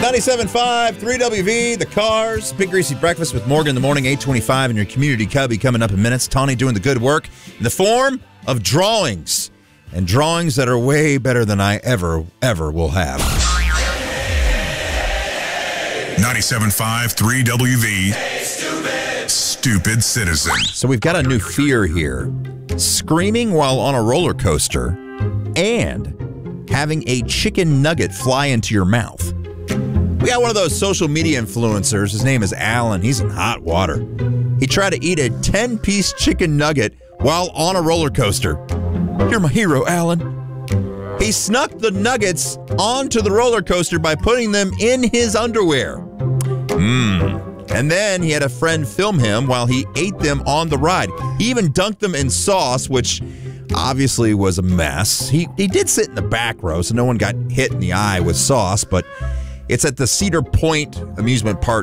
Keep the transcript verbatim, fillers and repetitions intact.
ninety-seven point five, three W V, The Cars, Big Greasy Breakfast with Morgan in the morning, eight twenty-five, and your Community Cubby coming up in minutes. Tawny doing the good work in the form of drawings, and drawings that are way better than I ever, ever will have. ninety-seven point five, three W V, hey, stupid. Stupid Citizen. So we've got a new fear here. Screaming while on a roller coaster and having a chicken nugget fly into your mouth. We got one of those social media influencers. His name is Alan. He's in hot water. He tried to eat a ten-piece chicken nugget while on a roller coaster. You're my hero, Alan. He snuck the nuggets onto the roller coaster by putting them in his underwear. Mmm. And then he had a friend film him while he ate them on the ride. He even dunked them in sauce, which obviously was a mess. He, he did sit in the back row, so no one got hit in the eye with sauce, but it's at the Cedar Point amusement park